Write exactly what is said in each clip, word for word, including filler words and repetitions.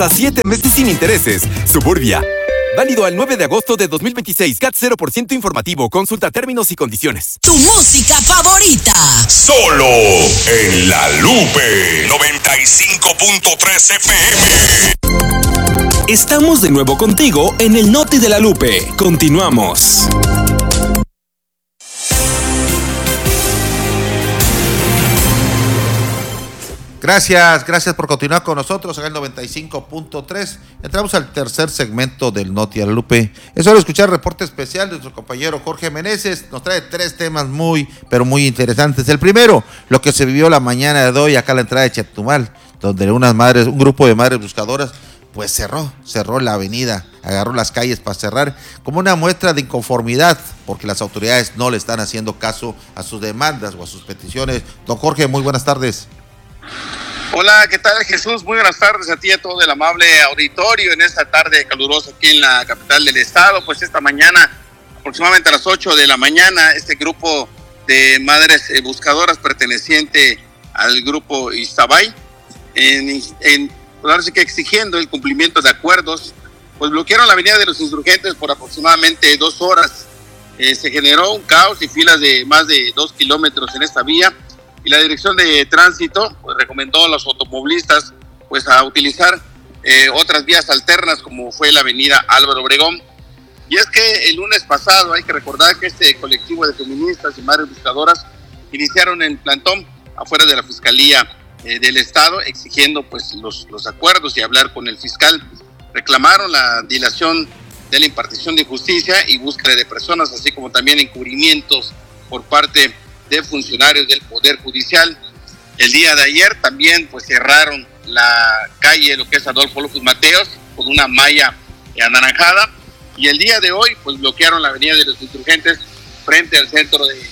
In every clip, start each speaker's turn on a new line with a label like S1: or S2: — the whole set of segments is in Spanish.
S1: hasta siete meses sin intereses. Suburbia. Válido al nueve de agosto de dos mil veintiséis. C A T cero por ciento informativo. Consulta términos y condiciones.
S2: Tu música favorita.
S3: Solo en La Lupe. noventa y cinco punto tres F M.
S4: Estamos de nuevo contigo en el Noti de La Lupe. Continuamos.
S5: Gracias, gracias por continuar con nosotros en el noventa y cinco punto tres. Entramos al tercer segmento del Noti de La Lupe. Es hora de escuchar el reporte especial de nuestro compañero Jorge Meneses. Nos trae tres temas muy, pero muy interesantes. El primero, lo que se vivió la mañana de hoy acá a la entrada de Chetumal, donde unas madres, un grupo de madres buscadoras, pues cerró, cerró la avenida, agarró las calles para cerrar, como una muestra de inconformidad, porque las autoridades no le están haciendo caso a sus demandas o a sus peticiones. Don Jorge, muy buenas tardes.
S6: Hola, ¿qué tal, Jesús? Muy buenas tardes a ti y a todo el amable auditorio en esta tarde calurosa aquí en la capital del estado. Pues esta mañana, aproximadamente a las ocho de la mañana, este grupo de madres eh, buscadoras perteneciente al grupo Iztabay, en, en, pues ahora sí que exigiendo el cumplimiento de acuerdos, pues bloquearon la avenida de los Insurgentes por aproximadamente dos horas. Eh, se generó un caos y filas de más de dos kilómetros en esta vía. Y la Dirección de Tránsito pues recomendó a los automovilistas pues a utilizar eh, otras vías alternas como fue la avenida Álvaro Obregón. Y es que el lunes pasado hay que recordar que este colectivo de feministas y madres buscadoras iniciaron el plantón afuera de la Fiscalía eh, del Estado exigiendo pues los, los acuerdos y hablar con el fiscal. Reclamaron la dilación de la impartición de justicia y búsqueda de personas, así como también encubrimientos por parte de funcionarios del Poder Judicial. El día de ayer también pues cerraron la calle, lo que es Adolfo López Mateos, con una malla anaranjada, y el día de hoy pues bloquearon la avenida de los Insurgentes frente al centro de,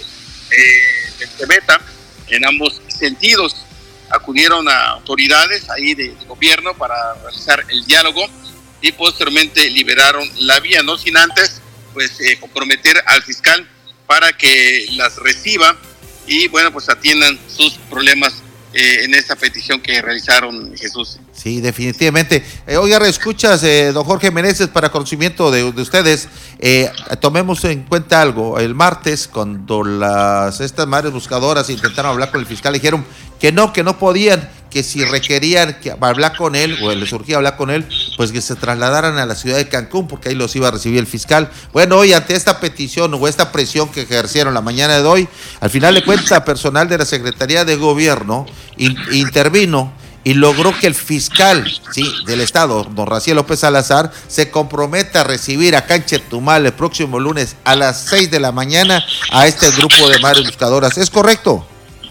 S6: eh, de Cebeta, en ambos sentidos. Acudieron a autoridades ahí de, de gobierno para realizar el diálogo y posteriormente liberaron la vía, no sin antes pues eh, comprometer al fiscal para que las reciba y bueno, pues atiendan sus problemas eh, en esta petición que realizaron, Jesús.
S5: Sí, definitivamente. Eh, oiga, escuchas, eh, don Jorge Meneses, para conocimiento de, de ustedes, eh, tomemos en cuenta algo. El martes, cuando las estas madres buscadoras intentaron hablar con el fiscal, dijeron que no, que no podían, que si requerían que hablar con él, o les surgía hablar con él, pues que se trasladaran a la ciudad de Cancún, porque ahí los iba a recibir el fiscal. Bueno, hoy ante esta petición o esta presión que ejercieron la mañana de hoy, al final de cuentas, personal de la Secretaría de Gobierno in, intervino y logró que el fiscal, sí, del estado, don Raciel López Salazar, se comprometa a recibir acá en Chetumal el próximo lunes a las seis de la mañana a este grupo de madres buscadoras. ¿Es correcto?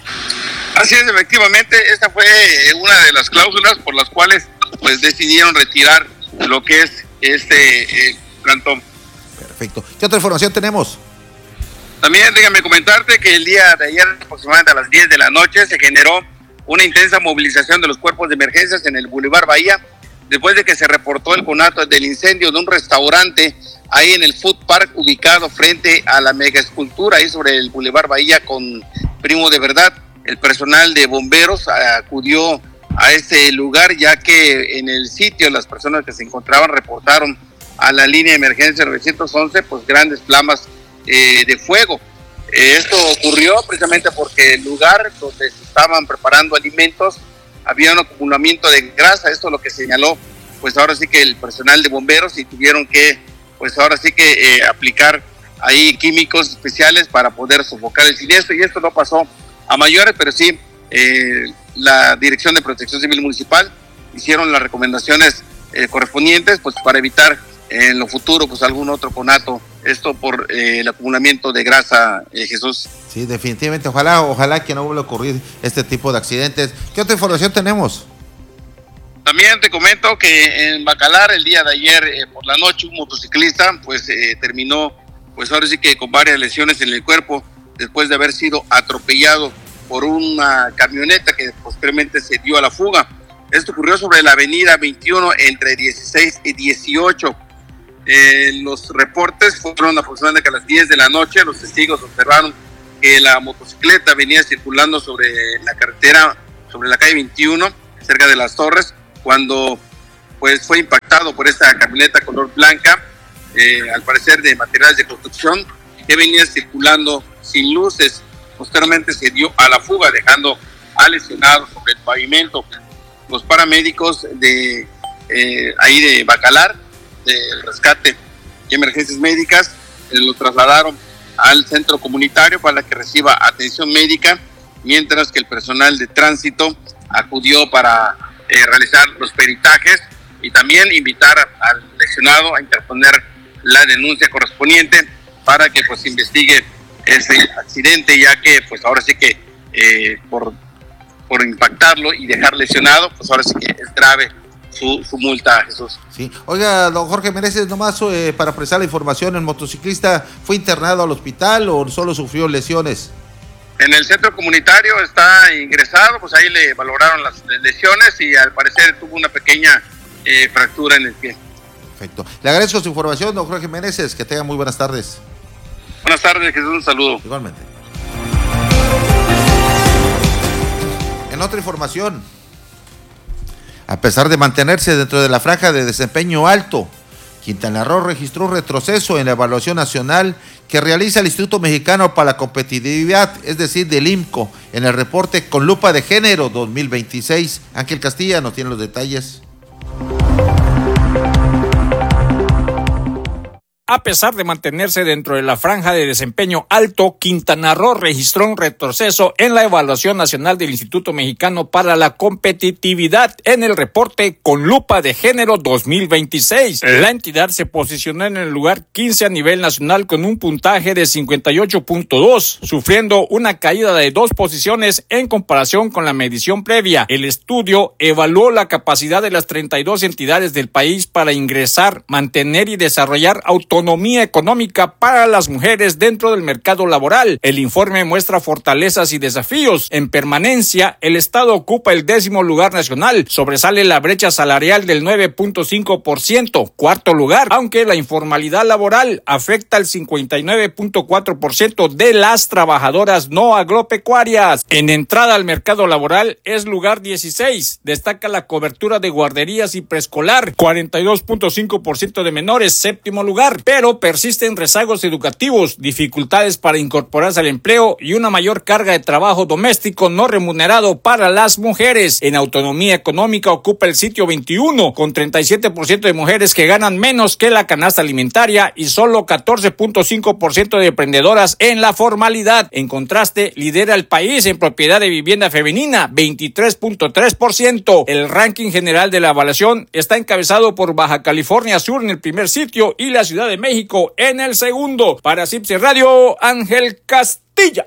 S6: Así es, efectivamente, esta fue una de las cláusulas por las cuales pues decidieron retirar lo que es este eh, plantón.
S5: Perfecto. ¿Qué otra información tenemos?
S6: También déjame comentarte que el día de ayer, aproximadamente a las diez de la noche, se generó una intensa movilización de los cuerpos de emergencias en el Boulevard Bahía, después de que se reportó el conato del incendio de un restaurante ahí en el Food Park, ubicado frente a la mega escultura ahí sobre el Boulevard Bahía con Primo de Verdad. El personal de bomberos acudió a este lugar, ya que en el sitio las personas que se encontraban reportaron a la línea de emergencia novecientos once pues grandes flamas eh, de fuego. Eh, esto ocurrió precisamente porque el lugar donde se estaban preparando alimentos había un acumulamiento de grasa. Esto es lo que señaló pues ahora sí que el personal de bomberos, y tuvieron que pues ahora sí que eh, aplicar ahí químicos especiales para poder sofocar el siniestro, y esto no pasó a mayores, pero sí eh, la Dirección de Protección Civil Municipal hicieron las recomendaciones eh, correspondientes pues para evitar eh, en lo futuro pues algún otro conato, esto por eh, el acumulamiento de grasa, eh, Jesús.
S5: Sí, definitivamente, ojalá, ojalá que no vuelva a ocurrir este tipo de accidentes. ¿Qué otra información tenemos?
S6: También te comento que en Bacalar el día de ayer eh, por la noche un motociclista pues eh, terminó pues ahora sí que con varias lesiones en el cuerpo, después de haber sido atropellado por una camioneta que posteriormente se dio a la fuga. Esto ocurrió sobre la avenida veintiuno entre dieciséis y dieciocho. Eh, los reportes fueron aproximadamente a las diez de la noche. Los testigos observaron que la motocicleta venía circulando sobre la carretera, sobre la calle veintiuno, cerca de Las Torres, cuando pues fue impactado por esta camioneta color blanca, eh, al parecer de materiales de construcción, que venía circulando sin luces. Posteriormente se dio a la fuga, dejando a lesionados sobre el pavimento. Los paramédicos de eh, ahí de Bacalar, del rescate y emergencias médicas, eh, lo trasladaron al centro comunitario para que reciba atención médica, mientras que el personal de tránsito acudió para eh, realizar los peritajes y también invitar al lesionado a interponer la denuncia correspondiente para que pues investigue ese accidente, ya que pues ahora sí que eh, por, por impactarlo y dejar lesionado, pues ahora sí que es grave su, su multa, Jesús.
S5: Sí. Oiga, don Jorge Meneses, nomás eh, para prestar la información, ¿el motociclista fue internado al hospital o solo sufrió lesiones?
S6: En el centro comunitario está ingresado, pues ahí le valoraron las lesiones y al parecer tuvo una pequeña eh, fractura en el pie.
S5: Perfecto. Le agradezco su información, don Jorge Meneses, que tenga muy buenas tardes.
S6: Buenas tardes, Jesús, un saludo.
S5: Igualmente. En otra información, a pesar de mantenerse dentro de la franja de desempeño alto, Quintana Roo registró un retroceso en la evaluación nacional que realiza el Instituto Mexicano para la Competitividad, es decir, del I M C O, en el reporte con lupa de género dos mil veintiséis. Ángel Castilla nos tiene los detalles.
S7: A pesar de mantenerse dentro de la franja de desempeño alto, Quintana Roo registró un retroceso en la evaluación nacional del Instituto Mexicano para la Competitividad en el reporte con lupa de género dos mil veintiséis. La entidad se posicionó en el lugar quince a nivel nacional con un puntaje de cincuenta y ocho punto dos, sufriendo una caída de dos posiciones en comparación con la medición previa. El estudio evaluó la capacidad de las treinta y dos entidades del país para ingresar, mantener y desarrollar autonomía autonomía económica para las mujeres dentro del mercado laboral. El informe muestra fortalezas y desafíos. En permanencia, el Estado ocupa el décimo lugar nacional. Sobresale la brecha salarial del nueve punto cinco por ciento, cuarto lugar, aunque la informalidad laboral afecta al cincuenta y nueve punto cuatro por ciento de las trabajadoras no agropecuarias. En entrada al mercado laboral es lugar dieciséis. Destaca la cobertura de guarderías y preescolar, cuarenta y dos punto cinco por ciento de menores, séptimo lugar. Pero persisten rezagos educativos, dificultades para incorporarse al empleo y una mayor carga de trabajo doméstico no remunerado para las mujeres. En autonomía económica ocupa el sitio veintiuno, con treinta y siete por ciento de mujeres que ganan menos que la canasta alimentaria y solo catorce punto cinco por ciento de emprendedoras en la formalidad. En contraste, lidera el país en propiedad de vivienda femenina, veintitrés punto tres por ciento. El ranking general de la evaluación está encabezado por Baja California Sur en el primer sitio y la Ciudad de México en el segundo. Para Cipse Radio, Ángel Castilla.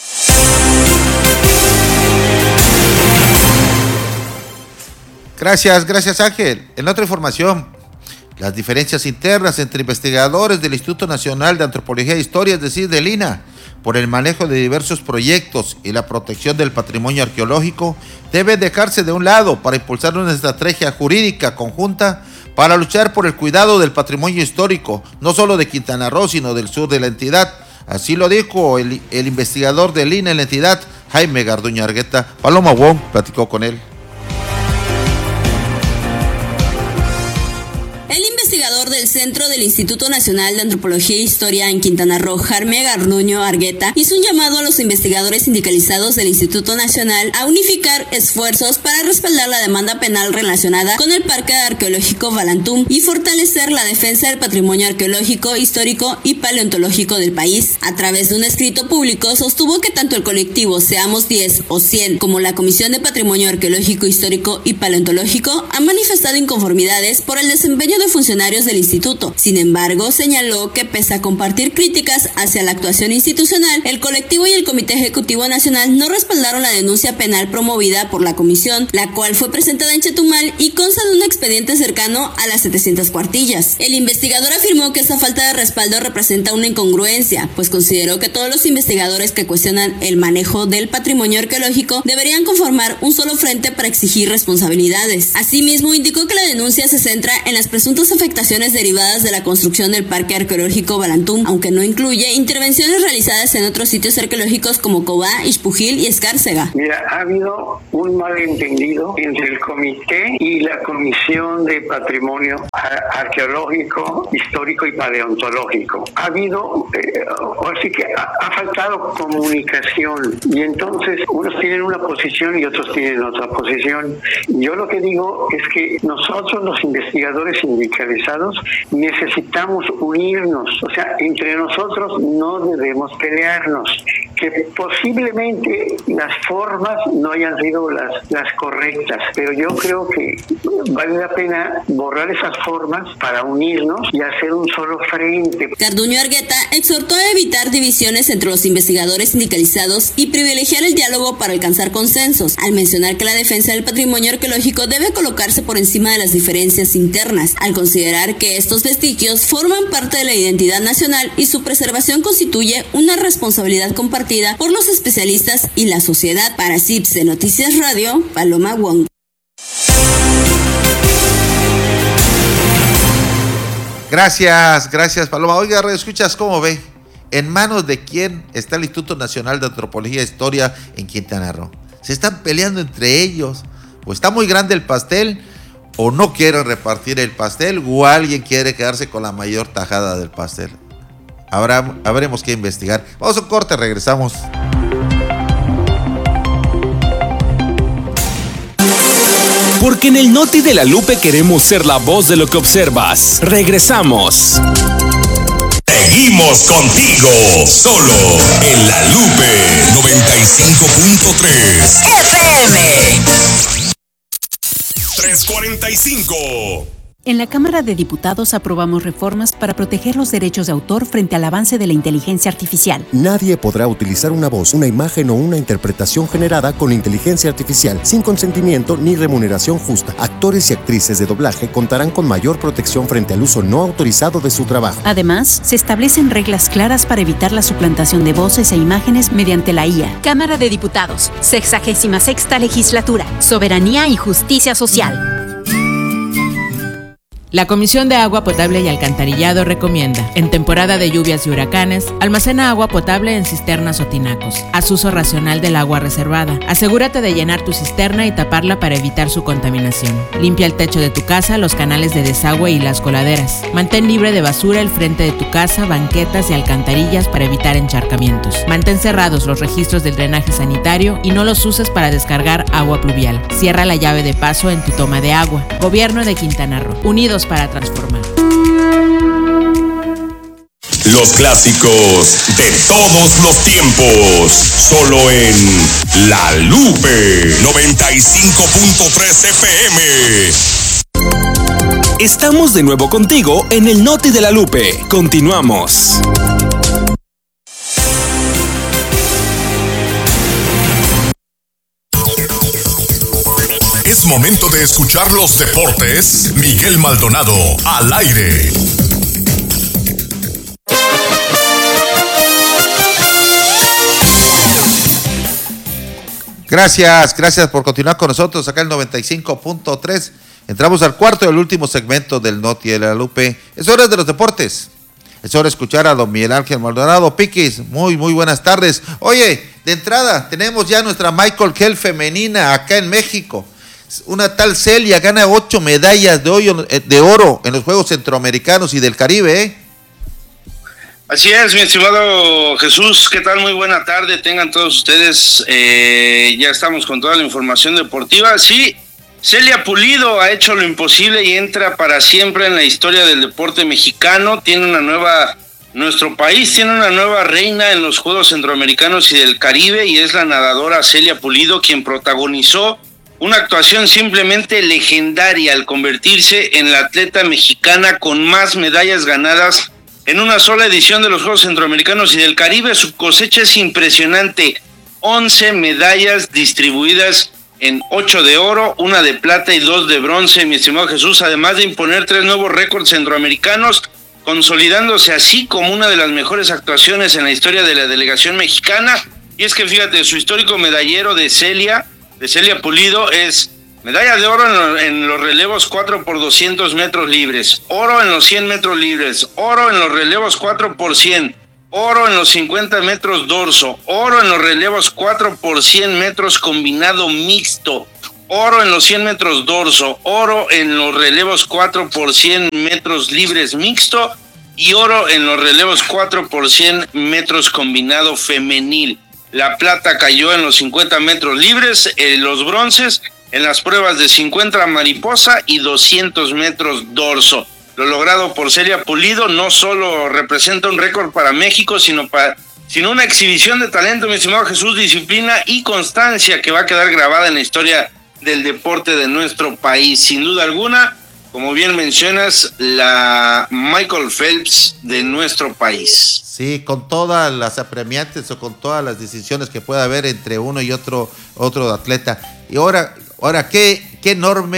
S5: Gracias, gracias Ángel. En otra información, las diferencias internas entre investigadores del Instituto Nacional de Antropología e Historia, es decir, del I N A, por el manejo de diversos proyectos y la protección del patrimonio arqueológico, deben dejarse de un lado para impulsar una estrategia jurídica conjunta para luchar por el cuidado del patrimonio histórico, no solo de Quintana Roo, sino del sur de la entidad. Así lo dijo el, el investigador del I N A en la entidad, Jaime Garduño Argueta. Paloma Wong platicó con él.
S8: El investigador del Centro del Instituto Nacional de Antropología e Historia en Quintana Roo, Jaime Garduño Argueta, hizo un llamado a los investigadores sindicalizados del Instituto Nacional a unificar esfuerzos para respaldar la demanda penal relacionada con el Parque Arqueológico Balantún y fortalecer la defensa del patrimonio arqueológico, histórico y paleontológico del país. A través de un escrito público, sostuvo que tanto el colectivo Seamos diez o cien como la Comisión de Patrimonio Arqueológico, Histórico y Paleontológico han manifestado inconformidades por el desempeño de funcionarios del instituto. Sin embargo, señaló que pese a compartir críticas hacia la actuación institucional, el colectivo y el Comité Ejecutivo Nacional no respaldaron la denuncia penal promovida por la comisión, la cual fue presentada en Chetumal y consta de un expediente cercano a las setecientas cuartillas. El investigador afirmó que esta falta de respaldo representa una incongruencia, pues consideró que todos los investigadores que cuestionan el manejo del patrimonio arqueológico deberían conformar un solo frente para exigir responsabilidades. Asimismo, indicó que la denuncia se centra en las presuntas presuntas afectaciones derivadas de la construcción del Parque Arqueológico Balantún, aunque no incluye intervenciones realizadas en otros sitios arqueológicos como Cobá, Ixpujil y Escárcega.
S9: Mira, ha habido un malentendido entre el comité y la Comisión de Patrimonio Arqueológico, Histórico y Paleontológico. Ha habido, eh, así que ha, ha faltado comunicación y entonces unos tienen una posición y otros tienen otra posición. Yo lo que digo es que nosotros los investigadores sindicalizados necesitamos unirnos, o sea, entre nosotros no debemos pelearnos, que posiblemente las formas no hayan sido las, las correctas, pero yo creo que vale la pena borrar esas formas para unirnos y hacer un solo frente.
S8: Garduño Argueta exhortó a evitar divisiones entre los investigadores sindicalizados y privilegiar el diálogo para alcanzar consensos, al mencionar que la defensa del patrimonio arqueológico debe colocarse por encima de las diferencias internas, al considerar que estos vestigios forman parte de la identidad nacional y su preservación constituye una responsabilidad compartida por los especialistas y la sociedad. Para C I P S E Noticias Radio, Paloma Wong.
S5: Gracias, gracias Paloma. Oiga, escuchas, ¿cómo ve? ¿En manos de quién está el Instituto Nacional de Antropología e Historia en Quintana Roo? ¿Se están peleando entre ellos? ¿O está muy grande el pastel? ¿O no quieren repartir el pastel? ¿O alguien quiere quedarse con la mayor tajada del pastel? Habrá, habremos que investigar. Vamos a un corte, regresamos.
S4: Porque en el Noti de la Lupe queremos ser la voz de lo que observas. Regresamos.
S3: Seguimos contigo, solo en la Lupe noventa y cinco punto tres
S2: F M.
S3: tres cuarenta y cinco.
S10: En la Cámara de Diputados aprobamos reformas para proteger los derechos de autor frente al avance de la inteligencia artificial.
S11: Nadie podrá utilizar una voz, una imagen o una interpretación generada con inteligencia artificial sin consentimiento ni remuneración justa. Actores y actrices de doblaje contarán con mayor protección frente al uso no autorizado de su trabajo.
S10: Además, se establecen reglas claras para evitar la suplantación de voces e imágenes mediante la I A.
S12: Cámara de Diputados, sexagésima sexta legislatura, Soberanía y Justicia Social.
S13: La Comisión de Agua Potable y Alcantarillado recomienda, en temporada de lluvias y huracanes, almacena agua potable en cisternas o tinacos. Haz uso racional del agua reservada. Asegúrate de llenar tu cisterna y taparla para evitar su contaminación. Limpia el techo de tu casa, los canales de desagüe y las coladeras. Mantén libre de basura el frente de tu casa, banquetas y alcantarillas para evitar encharcamientos. Mantén cerrados los registros del drenaje sanitario y no los uses para descargar agua pluvial. Cierra la llave de paso en tu toma de agua. Gobierno de Quintana Roo. Unidos para transformar.
S3: Los clásicos de todos los tiempos, solo en La Lupe noventa y cinco punto tres F M.
S4: Estamos de nuevo contigo en el Noti de la Lupe. Continuamos.
S3: Es momento de escuchar los deportes. Miguel Maldonado, al aire.
S5: Gracias, gracias por continuar con nosotros acá en noventa y cinco punto tres. Entramos al cuarto y al último segmento del Noti de la Lupe. Es hora de los deportes. Es hora de escuchar a don Miguel Ángel Maldonado. Piquis, muy, muy buenas tardes. Oye, de entrada, tenemos ya nuestra Michael Kell femenina acá en México. Una tal Celia gana ocho medallas de, hoyo, de oro en los Juegos Centroamericanos y del Caribe, ¿eh?
S6: Así es, mi estimado Jesús, ¿qué tal? Muy buena tarde, tengan todos ustedes, eh, ya estamos con toda la información deportiva. Sí, Celia Pulido ha hecho lo imposible y entra para siempre en la historia del deporte mexicano. Tiene una nueva, nuestro país tiene una nueva reina en los Juegos Centroamericanos y del Caribe, y es la nadadora Celia Pulido, quien protagonizó una actuación simplemente legendaria al convertirse en la atleta mexicana con más medallas ganadas en una sola edición de los Juegos Centroamericanos y del Caribe. Su cosecha es impresionante, once medallas distribuidas en ocho de oro, una de plata y dos de bronce, mi estimado Jesús, además de imponer tres nuevos récords centroamericanos, consolidándose así como una de las mejores actuaciones en la historia de la delegación mexicana. Y es que fíjate, su histórico medallero de Celia, de Celia Pulido, es
S14: Medalla de oro en, en los relevos cuatro por doscientos metros libres, oro en los cien metros libres, oro en los relevos cuatro por cien, oro en los cincuenta metros dorso, oro en los relevos cuatro por cien metros combinado mixto, oro en los cien metros dorso, oro en los relevos cuatro por cien metros libres mixto y oro en los relevos cuatro por cien metros combinado femenil. La plata cayó en los cincuenta metros libres, eh, los bronces en las pruebas de cincuenta mariposa y doscientos metros dorso. Lo logrado por Celia Pulido no solo representa un récord para México, sino para sino una exhibición de talento, mi estimado Jesús, disciplina y constancia que va a quedar grabada en la historia del deporte de nuestro país. Sin duda alguna, como bien mencionas, la Michael Phelps de nuestro país.
S5: Sí, con todas las apremiantes o con todas las decisiones que pueda haber entre uno y otro otro atleta. Y ahora, ahora qué, qué enorme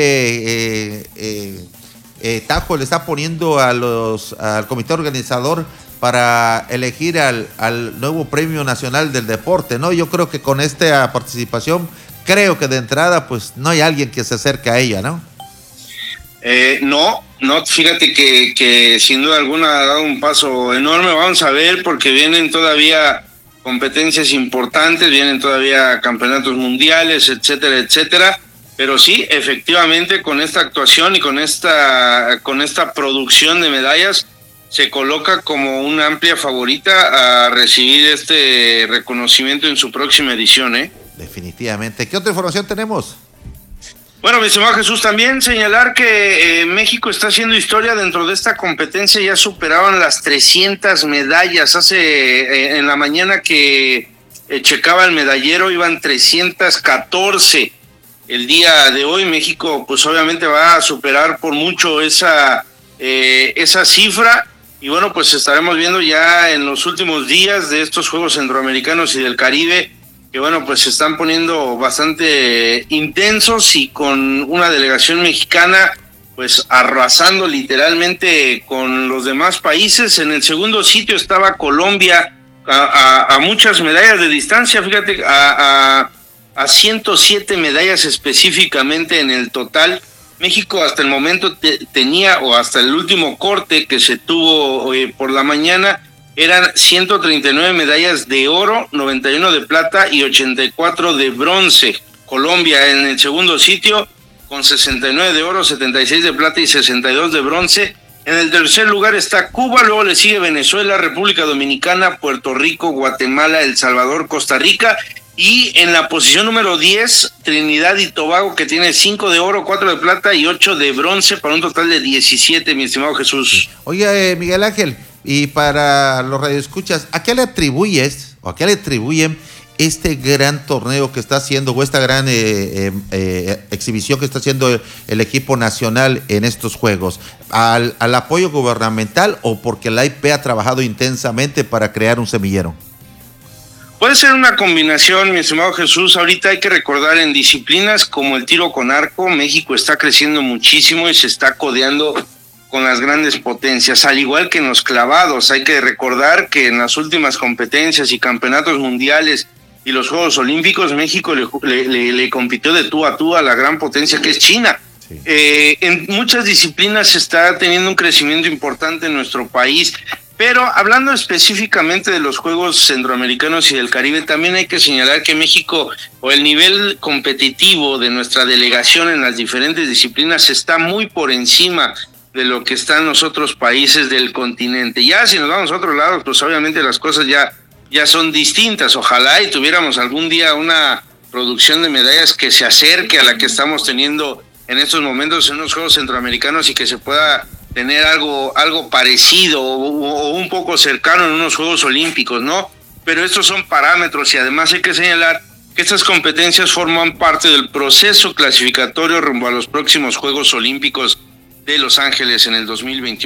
S5: eh, eh, eh, tajo le está poniendo a los al comité organizador para elegir al, al nuevo Premio Nacional del Deporte, ¿no? Yo creo que con esta participación, creo que de entrada, pues no hay alguien que se acerque a ella, ¿no?
S14: Eh, no, no, fíjate que, que sin duda alguna ha dado un paso enorme. Vamos a ver, porque vienen todavía competencias importantes, vienen todavía campeonatos mundiales, etcétera, etcétera. Pero sí, efectivamente, con esta actuación y con esta, con esta producción de medallas, se coloca como una amplia favorita a recibir este reconocimiento en su próxima edición, ¿eh?
S5: Definitivamente. ¿Qué otra información tenemos?
S14: Bueno, mi estimado Jesús, también señalar que eh, México está haciendo historia dentro de esta competencia. Ya superaron las trescientas medallas. Hace eh, en la mañana que eh, checaba el medallero iban trescientas catorce. El día de hoy México pues obviamente va a superar por mucho esa, eh, esa cifra. Y bueno, pues estaremos viendo ya en los últimos días de estos Juegos Centroamericanos y del Caribe, que bueno, pues se están poniendo bastante intensos y con una delegación mexicana pues arrasando literalmente con los demás países. En el segundo sitio estaba Colombia a, a, a muchas medallas de distancia, fíjate, a, a, a ciento siete medallas específicamente en el total. México hasta el momento te, tenía, o hasta el último corte que se tuvo eh, por la mañana, eran ciento treinta y nueve medallas de oro, noventa y uno de plata y ochenta y cuatro de bronce. Colombia en el segundo sitio con sesenta y nueve de oro, setenta y seis de plata y sesenta y dos de bronce. En el tercer lugar está Cuba, luego le sigue Venezuela, República Dominicana, Puerto Rico, Guatemala, El Salvador, Costa Rica. Y en la posición número diez, Trinidad y Tobago, que tiene cinco de oro, cuatro de plata y ocho de bronce, para un total de diecisiete, mi estimado Jesús.
S5: Oye, eh, Miguel Ángel, y para los radioescuchas, ¿a qué le atribuyes o a qué le atribuyen este gran torneo que está haciendo o esta gran eh, eh, eh, exhibición que está haciendo el, el equipo nacional en estos Juegos? ¿Al, al apoyo gubernamental o porque la I P ha trabajado intensamente para crear un semillero?
S14: Puede ser una combinación, mi estimado Jesús. Ahorita hay que recordar, en disciplinas como el tiro con arco, México está creciendo muchísimo y se está codeando con las grandes potencias, al igual que en los clavados. Hay que recordar que en las últimas competencias y campeonatos mundiales y los Juegos Olímpicos, México le, le, le, le compitió de tú a tú a la gran potencia que es China. Sí. Eh, en muchas disciplinas se está teniendo un crecimiento importante en nuestro país. Pero hablando específicamente de los Juegos Centroamericanos y del Caribe, también hay que señalar que México, o el nivel competitivo de nuestra delegación en las diferentes disciplinas, está muy por encima de lo que están los otros países del continente. Ya si nos vamos a otros lados, pues obviamente las cosas ya, ya son distintas. Ojalá y tuviéramos algún día una producción de medallas que se acerque a la que estamos teniendo en estos momentos en los Juegos Centroamericanos y que se pueda tener algo algo parecido o, o un poco cercano en unos Juegos Olímpicos, ¿no? Pero estos son parámetros y además hay que señalar que estas competencias forman parte del proceso clasificatorio rumbo a los próximos Juegos Olímpicos de Los Ángeles en el dos mil veintiocho.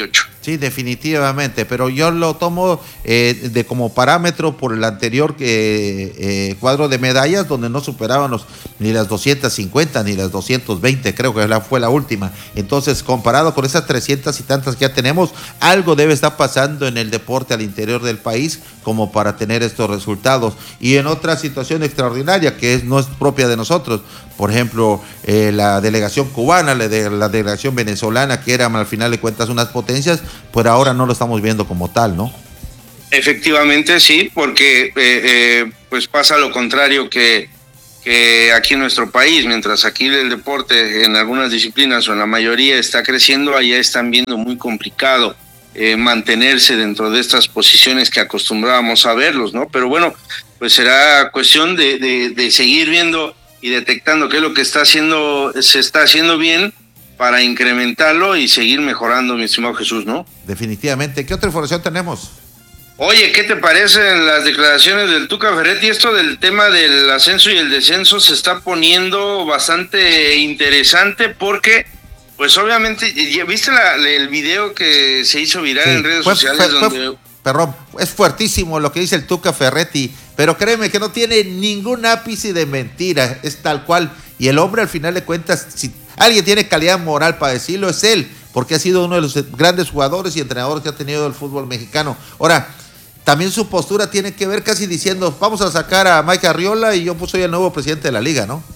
S5: Sí, definitivamente, pero yo lo tomo eh, de como parámetro por el anterior eh, eh, cuadro de medallas, donde no superaban los, ni las doscientas cincuenta ni las doscientas veinte, creo que la, fue la última. Entonces, comparado con esas trescientas y tantas que ya tenemos, algo debe estar pasando en el deporte al interior del país como para tener estos resultados. Y en otra situación extraordinaria que es, no es propia de nosotros, por ejemplo, eh, la delegación cubana, la, de, la delegación venezolana, que eran al final de cuentas unas potencias, pues ahora no lo estamos viendo como tal, ¿no?
S14: Efectivamente, sí, porque eh, eh, pues pasa lo contrario que, que aquí en nuestro país. Mientras aquí el deporte en algunas disciplinas o en la mayoría está creciendo, allá están viendo muy complicado eh, mantenerse dentro de estas posiciones que acostumbrábamos a verlos, ¿no? Pero bueno, pues será cuestión de, de, de seguir viendo y detectando qué es lo que está haciendo, se está haciendo bien para incrementarlo y seguir mejorando, mi estimado Jesús, ¿no?
S5: Definitivamente. ¿Qué otra información tenemos?
S14: Oye, ¿qué te parecen las declaraciones del Tuca Ferretti? Esto del tema del ascenso y el descenso se está poniendo bastante interesante porque, pues obviamente, ¿viste la, el video que se hizo viral sí, en redes fue, sociales?
S5: Fue,
S14: donde...
S5: fue, perdón, es fuertísimo lo que dice el Tuca Ferretti, pero créeme que no tiene ningún ápice de mentira, es tal cual. Y el hombre, al final de cuentas, si alguien tiene calidad moral para decirlo, es él, porque ha sido uno de los grandes jugadores y entrenadores que ha tenido el fútbol mexicano. Ahora, también su postura tiene que ver casi diciendo, vamos a sacar a Mike Arriola y yo pues soy el nuevo presidente de la liga, ¿no?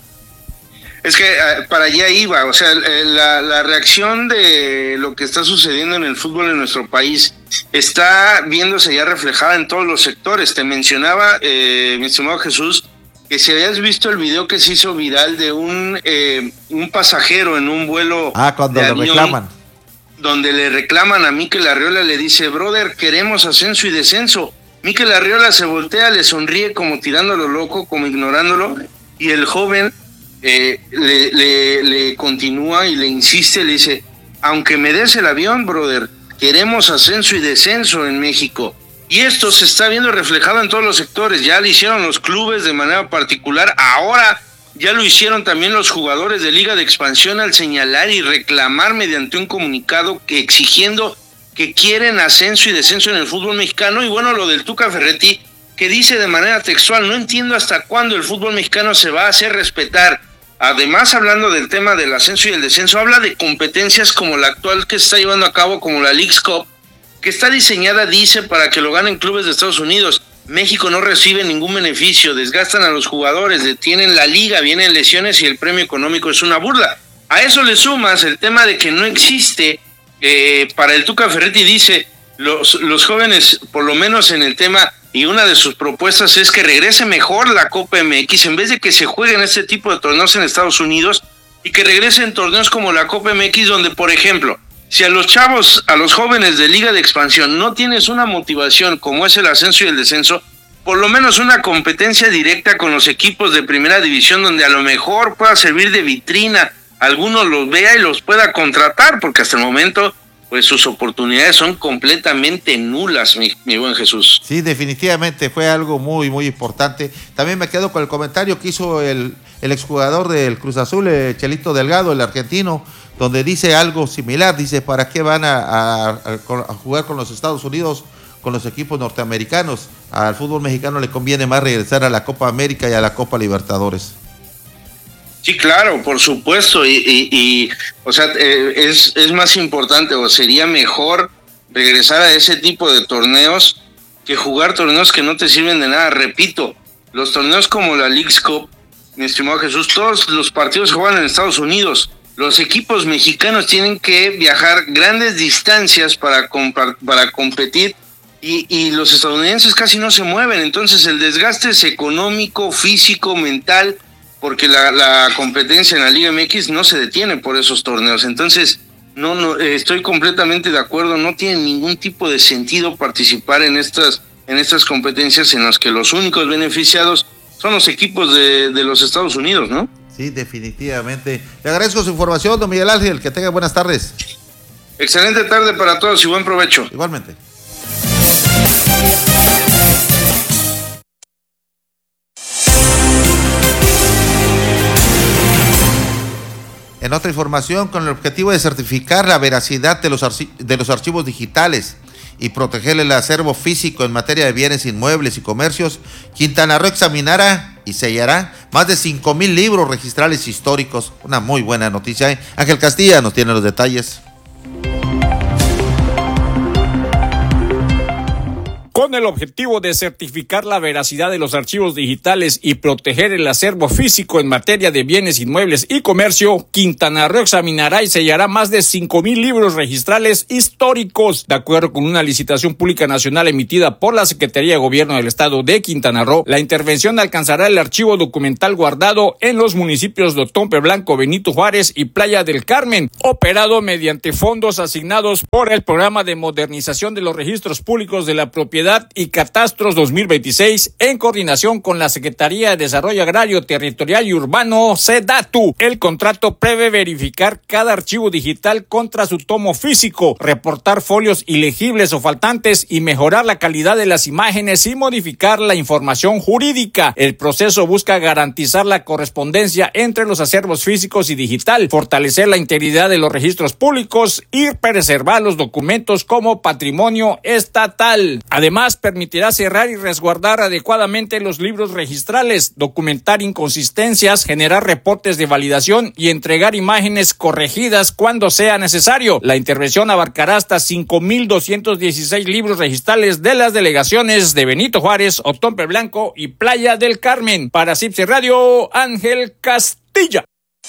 S14: Es que uh, para allá iba, o sea, la, la reacción de lo que está sucediendo en el fútbol en nuestro país está viéndose ya reflejada en todos los sectores. Te mencionaba, eh, mi estimado Jesús, que si habías visto el video que se hizo viral de un eh, un pasajero en un vuelo
S5: ah, cuando
S14: de
S5: le
S14: avión,
S5: reclaman.
S14: Donde le reclaman a Mikel Arriola, le dice, brother, queremos ascenso y descenso. Mikel Arriola se voltea, le sonríe como tirándolo loco, como ignorándolo, y el joven eh, le, le, le continúa y le insiste, le dice, aunque me des el avión, brother, queremos ascenso y descenso en México. Y esto se está viendo reflejado en todos los sectores. Ya lo hicieron los clubes de manera particular, ahora ya lo hicieron también los jugadores de Liga de Expansión al señalar y reclamar mediante un comunicado que exigiendo que quieren ascenso y descenso en el fútbol mexicano. Y bueno, lo del Tuca Ferretti, que dice de manera textual, no entiendo hasta cuándo el fútbol mexicano se va a hacer respetar. Además, hablando del tema del ascenso y el descenso, habla de competencias como la actual que se está llevando a cabo, como la Leagues Cup, que está diseñada, dice, para que lo ganen clubes de Estados Unidos. México no recibe ningún beneficio, desgastan a los jugadores, detienen la liga, vienen lesiones y el premio económico es una burla. A eso le sumas el tema de que no existe, eh, para el Tuca Ferretti dice, los, los jóvenes, por lo menos en el tema, y una de sus propuestas es que regrese mejor la Copa M X, en vez de que se jueguen este tipo de torneos en Estados Unidos, y que regresen torneos como la Copa M X, donde, por ejemplo, si a los chavos, a los jóvenes de Liga de Expansión no tienes una motivación como es el ascenso y el descenso, por lo menos una competencia directa con los equipos de primera división donde a lo mejor pueda servir de vitrina, alguno los vea y los pueda contratar, porque hasta el momento pues sus oportunidades son completamente nulas, mi, mi buen Jesús.
S5: Sí, definitivamente fue algo muy, muy importante. También me quedo con el comentario que hizo el, el exjugador del Cruz Azul, el Chelito Delgado, el argentino, donde dice algo similar, dice, ¿para qué van a, a, a jugar con los Estados Unidos, con los equipos norteamericanos? Al fútbol mexicano le conviene más regresar a la Copa América y a la Copa Libertadores.
S14: Sí, claro, por supuesto, y, y, y o sea, eh, es, es más importante o sería mejor regresar a ese tipo de torneos que jugar torneos que no te sirven de nada. Repito, los torneos como la Leagues Cup, mi estimado Jesús, todos los partidos se juegan en Estados Unidos. Los equipos mexicanos tienen que viajar grandes distancias para, para competir y, y los estadounidenses casi no se mueven. Entonces el desgaste es económico, físico, mental, porque la, la competencia en la Liga M X no se detiene por esos torneos. Entonces no, no estoy completamente de acuerdo, no tiene ningún tipo de sentido participar en estas, en estas competencias en las que los únicos beneficiados son los equipos de, de los Estados Unidos, ¿no?
S5: Sí, definitivamente. Le agradezco su información, don Miguel Ángel, que tenga buenas tardes.
S14: Excelente tarde para todos y buen provecho.
S5: Igualmente. En En otra información, con el objetivo de certificar la veracidad de los, archi- de los archivos digitales y proteger el acervo físico en materia de bienes inmuebles y comercios, Quintana Roo examinará y sellará más de cinco mil libros registrales históricos. Una muy buena noticia, ¿eh? Ángel Castilla nos tiene los detalles.
S7: Con el objetivo de certificar la veracidad de los archivos digitales y proteger el acervo físico en materia de bienes inmuebles y comercio, Quintana Roo examinará y sellará más de cinco mil libros registrales históricos. De acuerdo con una licitación pública nacional emitida por la Secretaría de Gobierno del Estado de Quintana Roo, la intervención alcanzará el archivo documental guardado en los municipios de Otompe Blanco, Benito Juárez y Playa del Carmen, operado mediante fondos asignados por el Programa de Modernización de los Registros Públicos de la Propiedad y Catastros dos mil veintiséis, en coordinación con la Secretaría de Desarrollo Agrario, Territorial y Urbano, SEDATU. El contrato prevé verificar cada archivo digital contra su tomo físico, reportar folios ilegibles o faltantes y mejorar la calidad de las imágenes y modificar la información jurídica. El proceso busca garantizar la correspondencia entre los acervos físicos y digital, fortalecer la integridad de los registros públicos y preservar los documentos como patrimonio estatal. Además, permitirá cerrar y resguardar adecuadamente los libros registrales, documentar inconsistencias, generar reportes de validación y entregar imágenes corregidas cuando sea necesario. La intervención abarcará hasta cinco mil doscientos dieciséis libros registrales de las delegaciones de Benito Juárez, Otompe Blanco y Playa del Carmen. Para C I P C Radio, Ángel Castilla.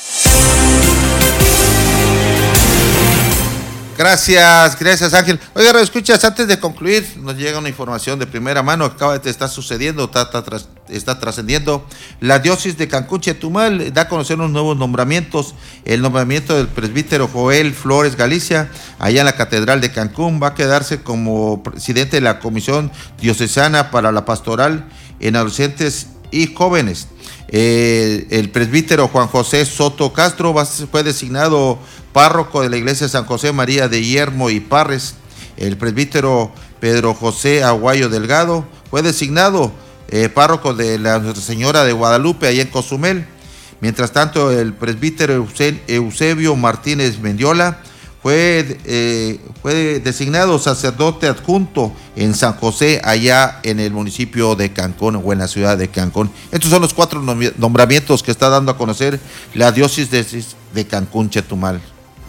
S5: Gracias, gracias Ángel. Oiga, escuchas, antes de concluir, nos llega una información de primera mano, acaba de estar sucediendo, está, está, está trascendiendo. La diócesis de Cancún Chetumal da a conocer unos nuevos nombramientos. El nombramiento del presbítero Joel Flores Galicia, allá en la Catedral de Cancún, va a quedarse como presidente de la Comisión Diocesana para la Pastoral en Adolescentes y Jóvenes. Eh, el presbítero Juan José Soto Castro va, fue designado párroco de la iglesia San José María de Yermo y Parres. El presbítero Pedro José Aguayo Delgado fue designado eh, párroco de la Nuestra Señora de Guadalupe, allá en Cozumel. Mientras tanto, el presbítero Eusebio Martínez Mendiola fue, eh, fue designado sacerdote adjunto en San José, allá en el municipio de Cancún o en la ciudad de Cancún. Estos son los cuatro nombramientos que está dando a conocer la diócesis de, de Cancún Chetumal.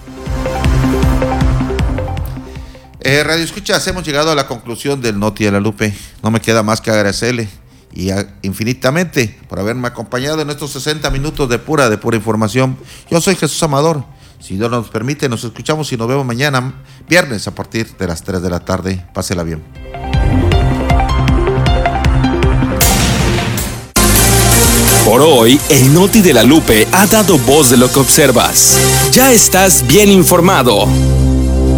S5: Eh, Radio Escuchas, hemos llegado a la conclusión del Noti de la Lupe. No me queda más que agradecerle y a, infinitamente por haberme acompañado en estos sesenta minutos de pura, de pura información. Yo soy Jesús Amador. Si Dios nos permite, nos escuchamos y nos vemos mañana, viernes, a partir de las tres de la tarde. Pásela bien.
S4: Por hoy, el Noti de la Lupe ha dado voz de lo que observas. Ya estás bien informado.